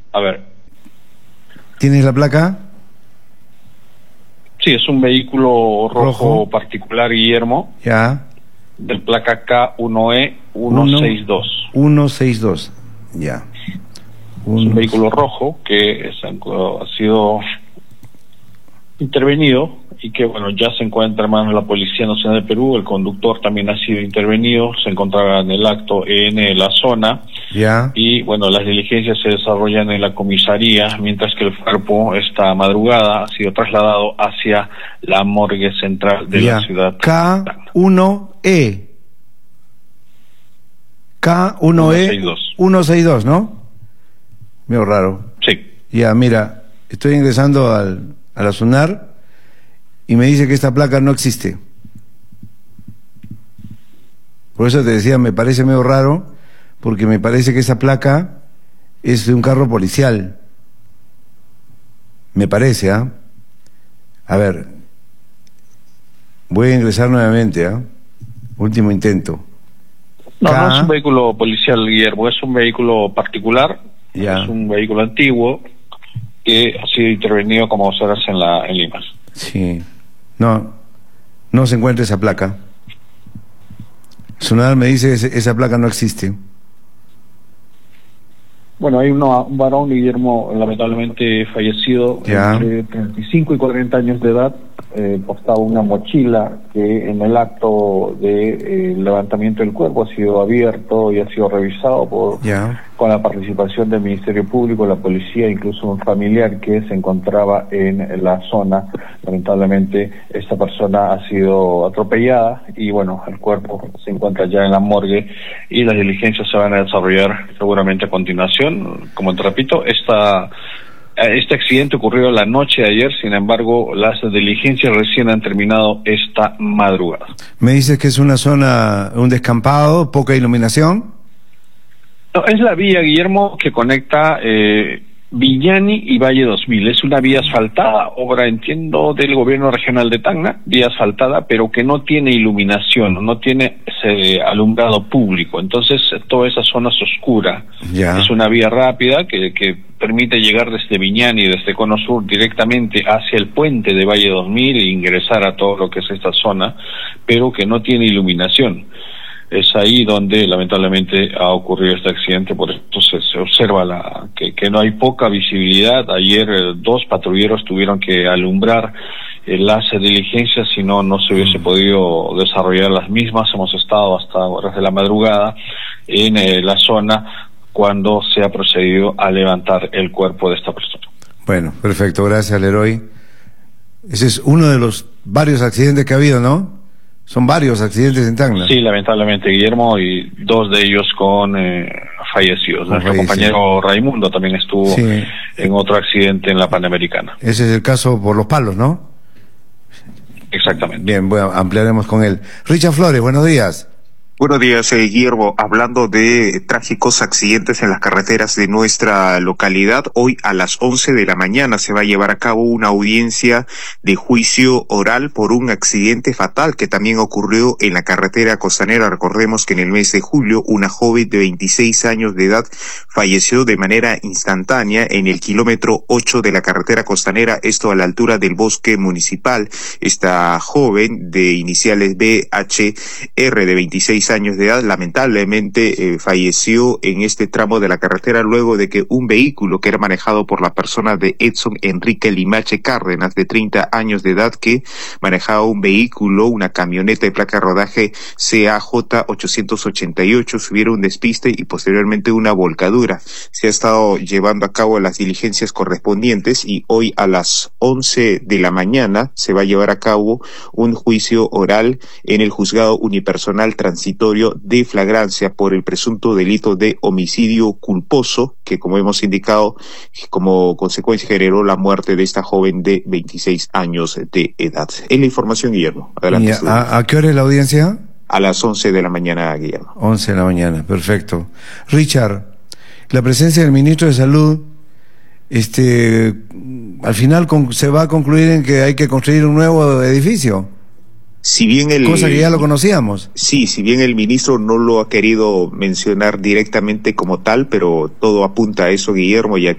A ver. ¿Tienes la placa? Sí, es un vehículo rojo particular, Guillermo. Ya. Del placa K1E 162. 162, ya. Es un vehículo rojo que ha sido intervenido y que, bueno, ya se encuentra en manos de la Policía Nacional de Perú. El conductor también ha sido intervenido, se encontraba en el acto en la zona. Ya. Y, bueno, las diligencias se desarrollan en la comisaría, mientras que el cuerpo esta madrugada ha sido trasladado hacia la morgue central de la ciudad. K1E. K1E 162, ¿no? Medio raro. Sí. Ya, mira, estoy ingresando a la SUNAR y me dice que esta placa no existe. Por eso te decía, me parece medio raro, porque me parece que esa placa es de un carro policial. Me parece, ¿ah? A ver, voy a ingresar nuevamente, ¿ah? Último intento. No es un vehículo policial, Guillermo, es un vehículo particular, ya. Es un vehículo antiguo que ha sido intervenido como observas en Lima. Sí, no se encuentra esa placa. SUNAR me dice que esa placa no existe. Bueno, hay un varón, Guillermo, lamentablemente fallecido, entre 35 y 40 años de edad, portaba una mochila que en el acto de levantamiento del cuerpo ha sido abierto y ha sido revisado con la participación del Ministerio Público, la policía, incluso un familiar que se encontraba en la zona. Lamentablemente esta persona ha sido atropellada y, bueno, el cuerpo se encuentra ya en la morgue y las diligencias se van a desarrollar seguramente a continuación. Como te repito, este accidente ocurrió la noche de ayer, sin embargo, las diligencias recién han terminado esta madrugada. ¿Me dices que es una zona, un descampado, poca iluminación? No, es la vía, Guillermo, que conecta Viñani y Valle 2000. Es una vía asfaltada, obra, entiendo, del gobierno regional de Tacna, vía asfaltada, pero que no tiene iluminación, no tiene alumbrado público. Entonces, toda esa zona es oscura. Es una vía rápida que permite llegar desde Viñani, desde Cono Sur, directamente hacia el puente de Valle 2000 e ingresar a todo lo que es esta zona, pero que no tiene iluminación. Es ahí donde lamentablemente ha ocurrido este accidente, por eso se observa que no hay poca visibilidad. Ayer 2 patrulleros tuvieron que alumbrar las diligencias, si no se hubiese podido desarrollar las mismas. Hemos estado hasta horas de la madrugada en la zona cuando se ha procedido a levantar el cuerpo de esta persona. Bueno, perfecto, gracias, Leroy. Ese es uno de los varios accidentes que ha habido, ¿no? Son varios accidentes en Tacna. Sí, lamentablemente, Guillermo, y 2 de ellos con fallecidos. Nuestro compañero Raimundo también estuvo en otro accidente en la Panamericana. Ese es el caso por Los Palos, ¿no? Exactamente. Bien, bueno, ampliaremos con él. Richard Flores, buenos días. Buenos días, Guillermo. Hablando de trágicos accidentes en las carreteras de nuestra localidad, hoy a las 11 de la mañana se va a llevar a cabo una audiencia de juicio oral por un accidente fatal que también ocurrió en la carretera costanera. Recordemos que en el mes de julio una joven de 26 años de edad falleció de manera instantánea en el kilómetro 8 de la carretera costanera, esto a la altura del bosque municipal. Esta joven de iniciales BHR de 26 años de edad lamentablemente falleció en este tramo de la carretera luego de que un vehículo que era manejado por la persona de Edson Enrique Limache Cárdenas, de 30 años de edad, que manejaba un vehículo, una camioneta de placa de rodaje CAJ 888, sufrió un despiste y posteriormente una volcadura. Se ha estado llevando a cabo las diligencias correspondientes y hoy a las 11 de la mañana se va a llevar a cabo un juicio oral en el juzgado unipersonal transitorio de flagrancia por el presunto delito de homicidio culposo que, como hemos indicado, como consecuencia generó la muerte de esta joven de 26 años de edad. Es la información, Guillermo. Adelante. ¿A qué hora es la audiencia? A las 11 de la mañana, Guillermo. 11 de la mañana, perfecto. Richard, la presencia del ministro de Salud, al final se va a concluir en que hay que construir un nuevo edificio. Si bien cosa que ya lo conocíamos. Sí, si bien el ministro no lo ha querido mencionar directamente como tal, pero todo apunta a eso, Guillermo, ya